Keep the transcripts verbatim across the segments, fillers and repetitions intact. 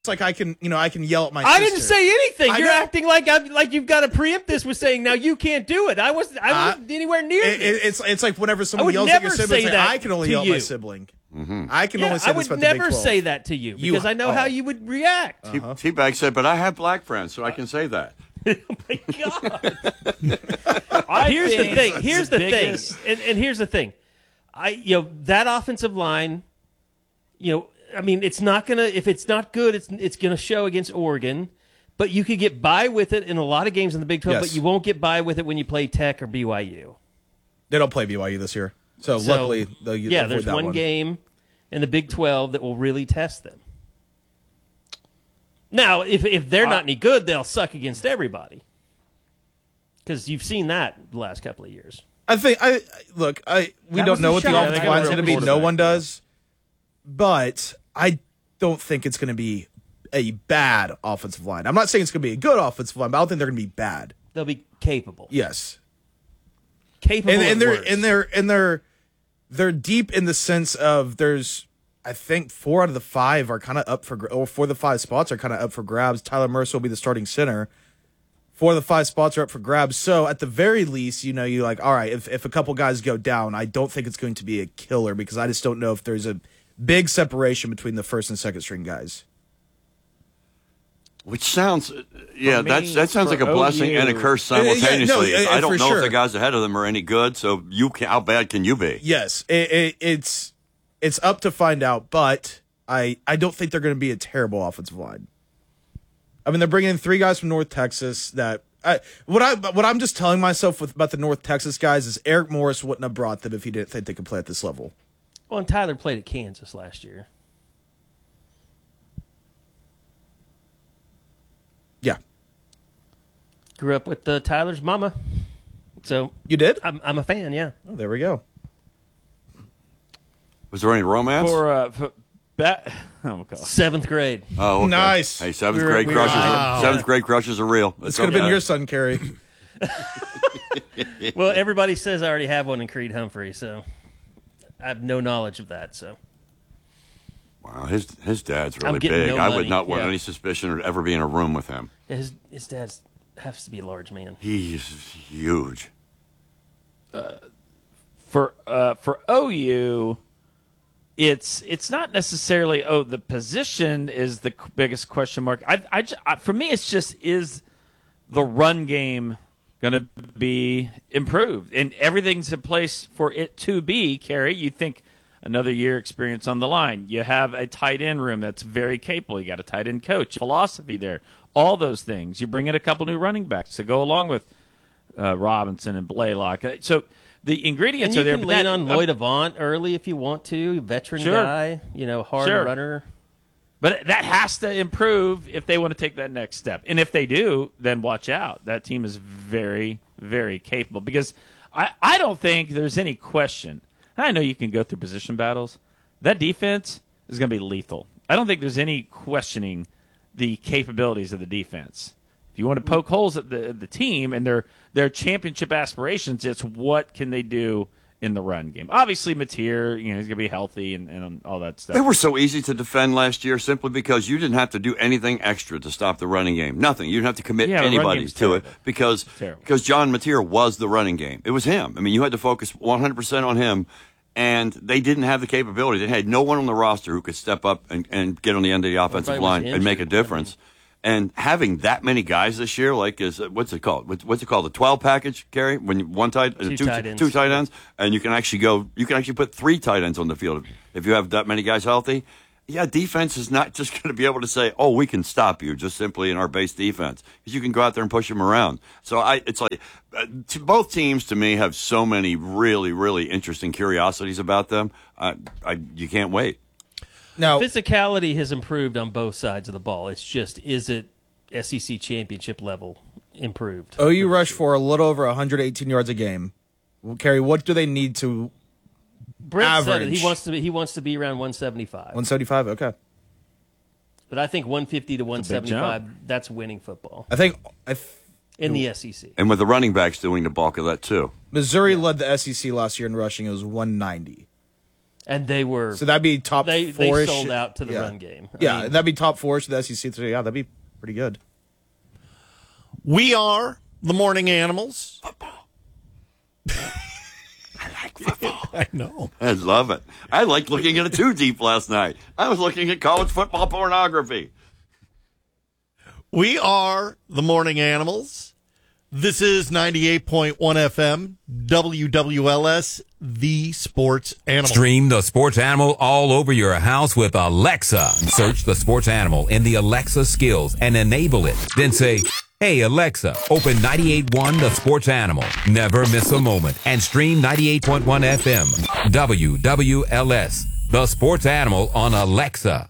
like I can, you know, I can yell at my I sister. didn't say anything. I You're know. acting like I'm, like you've got to preempt this with saying now you can't do it. I wasn't. I Uh, wasn't anywhere near It, this. it, it's it's like whenever I someone would yells at your never sibling, say it's like, that I can only to yell at you. my sibling. Mm-hmm. I can yeah, only say I this would about the Big never twelve. say that to you You- because I know oh. how you would react. T- Teabag said, but I have black friends, so I can say that. Oh my God. I here's the think thing. Here's the biggest- thing. And, and here's the thing. I you know that offensive line. You know, I mean, it's not gonna. If it's not good, it's it's gonna show against Oregon. But you could get by with it in a lot of games in the Big twelve. Yes. But you won't get by with it when you play Tech or B Y U. They don't play B Y U this year, so, So, luckily, they'll yeah, avoid there's that one, one game in the Big twelve that will really test them. Now, if if they're not any good, they'll suck against everybody. Because you've seen that the last couple of years. I think I look. I we That don't was know the what the shot. Yeah, they offensive got a line's real going to be. No quarterback, one does, but I don't think it's going to be a bad offensive line. I'm not saying it's going to be a good offensive line, but I don't think they're going to be bad. They'll be capable. Yes, Capable and, at and they're worst. and they're and they're they're deep in the sense of there's. I think four out of the five are kind of up for, or four of the five spots are kind of up for grabs. Tyler Mercer will be the starting center. Four of the five spots are up for grabs. So at the very least, you know, you're like, all right, if, if a couple guys go down, I don't think it's going to be a killer because I just don't know if there's a big separation between the first and second string guys. Which sounds, yeah, me, that's that sounds for like a blessing and a O U. curse Uh, yeah, no, simultaneously. uh, I don't for know sure. if the guys ahead of them are any good. So you can, how bad can you be? Yes, it, it, it's it's up to find out, but I I don't think they're going to be a terrible offensive line. I mean, they're bringing in three guys from North Texas. That I, what I what I'm just telling myself with about the North Texas guys is Eric Morris wouldn't have brought them if he didn't think they could play at this level. Well, and Tyler played at Kansas last year. Yeah, Grew up with uh, Tyler's mama. So you did. I'm, I'm a fan, yeah. Oh, there we go. Was there any romance? For, uh, for that, oh god, Seventh grade. oh, okay. Nice. Hey, seventh We were- grade we were- crushes. Wow. Are, seventh grade crushes are real. This could have been your son, Kerry. Well, everybody says I already have one in Creed Humphrey, so I have no knowledge of that. So Wow, his his dad's I'm really getting big. no I money, would not want yeah. any suspicion of ever being in a room with him. his his dad has to be a large man. He's huge. for uh, for O U, it's it's not necessarily oh the position is the c- biggest question mark. I, I, j- I- for me it's just is the run game going to be improved and everything's in place for it to be. Kerry, you think another year experience on the line. You have a tight end room that's very capable. You got a tight end coach, philosophy there, all those things. You bring in a couple new running backs to go along with uh, Robinson and Blaylock. Uh, So the ingredients And you are there. can but lean that- on Lloyd Avant early if you want to. Veteran Sure. guy, you know, hard Sure. runner. But that has to improve if they want to take that next step. And if they do, then watch out. That team is very, very capable. Because I, I don't think there's any question. I know you can go through position battles. That defense is going to be lethal. I don't think there's any questioning the capabilities of the defense. If you want to poke holes at the the team and their their championship aspirations, it's what can they do in the run game. Obviously, Mateer, you know, he's going to be healthy and, and all that stuff. They were so easy to defend last year simply because you didn't have to do anything extra to stop the running game. Nothing. You didn't have to commit Yeah, the run anybody game's to it terrible. because Terrible. because John Mateer was the running game. It was him. I mean, you had to focus one hundred percent on him, and they didn't have the capability. They had no one on the roster who could step up and, and get on the end of the offensive Everybody was line and make a injured. difference. And having that many guys this year, like is what's it called? What's, what's it called? The twelve package, Gary? When you, one tight, Two two, tight ends. two tight ends, and you can actually go. You can actually put three tight ends on the field if you have that many guys healthy. Yeah, defense is not just going to be able to say, "Oh, we can stop you," just simply in our base defense, because you can go out there and push them around. So I, it's like uh, to, both teams to me have so many really, really interesting curiosities about them. I, I you can't wait. Now, Physicality has improved on both sides of the ball. It's just, is it S E C championship level improved? O U rushed for a little over one hundred eighteen yards a game. Well, Kerry, what do they need to Brent said it. average? He wants to be, he wants to be around one seventy-five. one seventy-five? Okay. But I think one fifty to one That's a big seventy-five, that's winning football I think I th- in the S E C. And with the running backs doing the bulk of that too. Missouri led the S E C last year in rushing. It was one ninety. and they were So that'd be top they they four-ish. sold out to the yeah. run game. I Yeah, mean, that'd be top four to the S E C. So yeah, that'd be pretty good. We are the morning animals. I like football. I know. I love it. I liked looking at it too deep last night. I was looking at college football pornography. We are the morning animals. This is ninety-eight point one F M, W W L S, the sports animal. Stream the Sports Animal all over your house with Alexa. Search the Sports Animal in the Alexa skills and enable it. Then say, hey, Alexa, open ninety-eight point one The Sports Animal. Never miss a moment. And stream ninety-eight point one F M, W W L S, The Sports Animal on Alexa.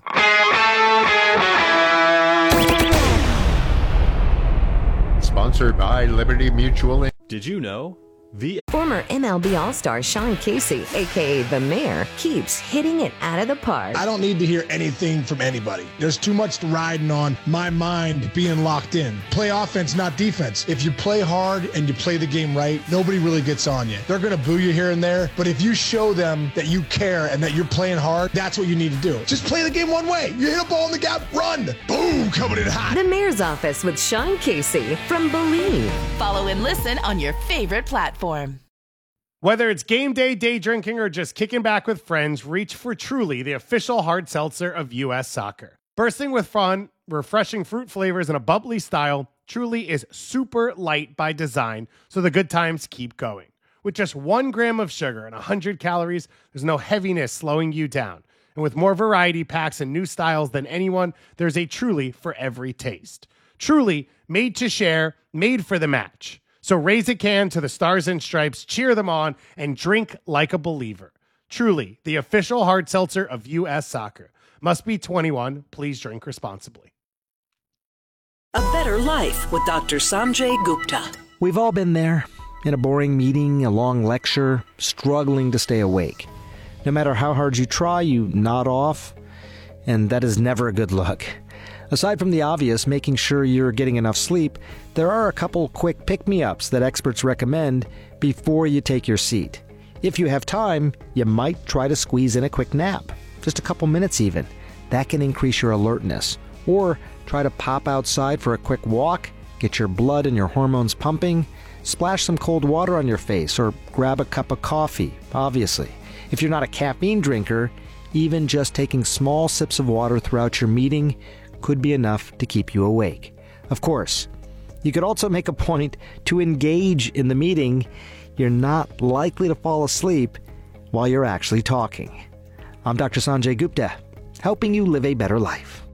Sponsored by Liberty Mutual. Did you know? The Former M L B All-Star Sean Casey, a k a. The Mayor, keeps hitting it out of the park. I don't need to hear anything from anybody. There's too much riding on my mind being locked in. Play offense, not defense. If you play hard and you play the game right, nobody really gets on you. They're going to boo you here and there, but if you show them that you care and that you're playing hard, that's what you need to do. Just play the game one way. You hit a ball in the gap, run. Boom, coming in hot. The Mayor's Office with Sean Casey from Believe. Follow and listen on your favorite platform. Whether it's game day, day drinking, or just kicking back with friends, reach for Truly, the official hard seltzer of U S Soccer. Bursting with fun, refreshing fruit flavors, and a bubbly style, Truly is super light by design, so the good times keep going. With just one gram of sugar and one hundred calories, there's no heaviness slowing you down. And with more variety packs and new styles than anyone, there's a Truly for every taste. Truly, made to share, made for the match. So raise a can to the Stars and Stripes, cheer them on, and drink like a believer. Truly, the official hard seltzer of U S Soccer. Must be twenty-one. Please drink responsibly. A better life with Doctor Sanjay Gupta. We've all been there. In a boring meeting, a long lecture, struggling to stay awake. No matter how hard you try, you nod off, and that is never a good look. Aside from the obvious, making sure you're getting enough sleep, there are a couple quick pick-me-ups that experts recommend before you take your seat. If you have time, you might try to squeeze in a quick nap, just a couple minutes even. That can increase your alertness. Or try to pop outside for a quick walk, get your blood and your hormones pumping, splash some cold water on your face, or grab a cup of coffee, obviously. If you're not a caffeine drinker, even just taking small sips of water throughout your meeting could be enough to keep you awake. Of course, you could also make a point to engage in the meeting. You're not likely to fall asleep while you're actually talking. I'm Doctor Sanjay Gupta, helping you live a better life.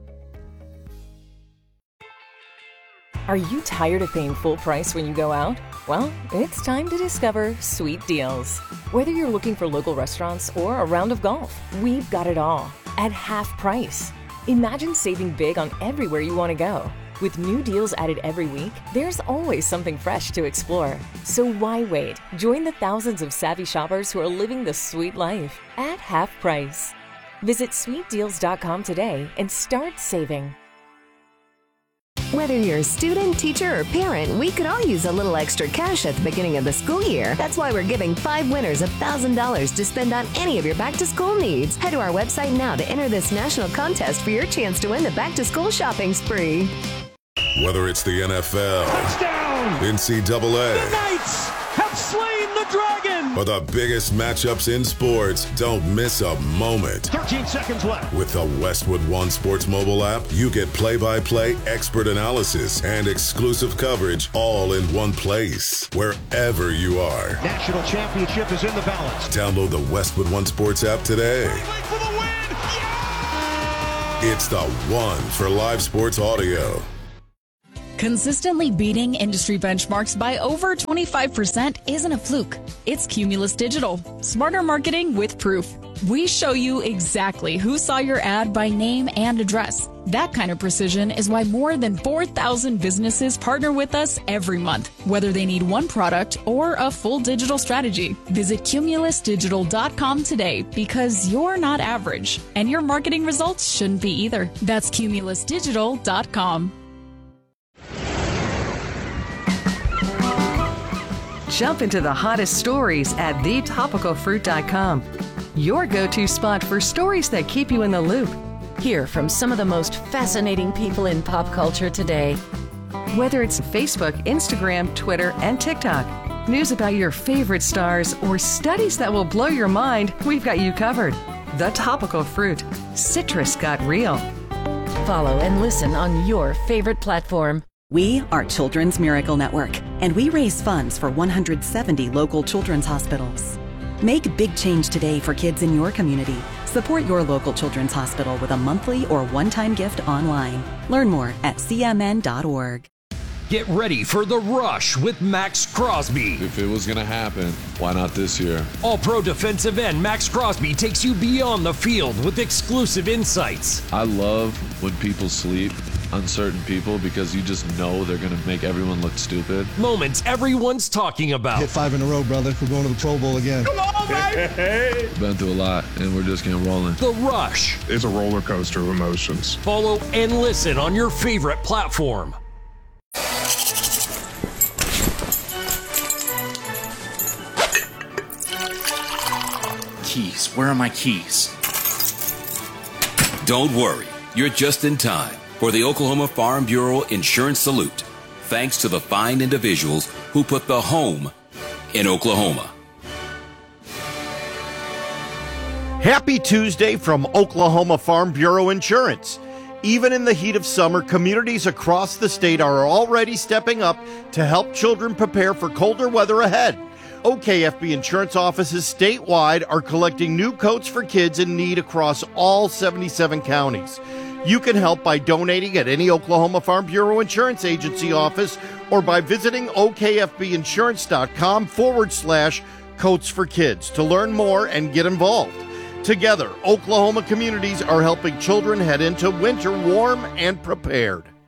Are you tired of paying full price when you go out? Well, it's time to discover Sweet Deals. Whether you're looking for local restaurants or a round of golf, we've got it all at half price. Imagine saving big on everywhere you want to go. With new deals added every week, there's always something fresh to explore. So why wait? Join the thousands of savvy shoppers who are living the sweet life at half price. Visit sweet deals dot com today and start saving. Whether you're a student, teacher, or parent, we could all use a little extra cash at the beginning of the school year. That's why we're giving five winners one thousand dollars to spend on any of your back-to-school needs. Head to our website now to enter this national contest for your chance to win the back-to-school shopping spree. Whether it's the N F L, touchdown, N C double A, the Knights have slain the dragon, or the biggest matchups in sports, don't miss a moment. thirteen seconds left. With the Westwood One Sports mobile app, you get play-by-play expert analysis and exclusive coverage all in one place, wherever you are. National championship is in the balance. Download the Westwood One Sports app today. For the win. Yeah! It's the one for live sports audio. Consistently beating industry benchmarks by over twenty-five percent isn't a fluke. It's Cumulus Digital. Smarter marketing with proof. We show you exactly who saw your ad by name and address. That kind of precision is why more than four thousand businesses partner with us every month, whether they need one product or a full digital strategy. Visit cumulus digital dot com today because you're not average, and your marketing results shouldn't be either. That's cumulus digital dot com. Jump into the hottest stories at the topical fruit dot com. Your go-to spot for stories that keep you in the loop. Hear from some of the most fascinating people in pop culture today. Whether it's Facebook, Instagram, Twitter, and TikTok, news about your favorite stars, or studies that will blow your mind, we've got you covered. The Topical Fruit. Citrus got real. Follow and listen on your favorite platform. We are Children's Miracle Network, and we raise funds for one hundred seventy local children's hospitals. Make big change today for kids in your community. Support your local children's hospital with a monthly or one-time gift online. Learn more at c m n dot org. Get ready for The Rush with Max Crosby. If it was going to happen, why not this year? All-Pro defensive end Max Crosby takes you beyond the field with exclusive insights. I love when people sleep on certain people because you just know they're going to make everyone look stupid. Moments everyone's talking about. Hit five in a row, brother. We're going to the Pro Bowl again. Come on, baby! Been through a lot, and we're just getting rolling. The Rush. It's a roller coaster of emotions. Follow and listen on your favorite platform. Keys. Where are my keys? Don't worry. You're just in time for the Oklahoma Farm Bureau Insurance Salute, thanks to the fine individuals who put the home in Oklahoma. Happy Tuesday from Oklahoma Farm Bureau Insurance. Even in the heat of summer, communities across the state are already stepping up to help children prepare for colder weather ahead. O K F B insurance offices statewide are collecting new coats for kids in need across all seventy-seven counties. You can help by donating at any Oklahoma Farm Bureau Insurance Agency office or by visiting okfbinsurance.com forward slash coats for kids to learn more and get involved. Together, Oklahoma communities are helping children head into winter warm and prepared.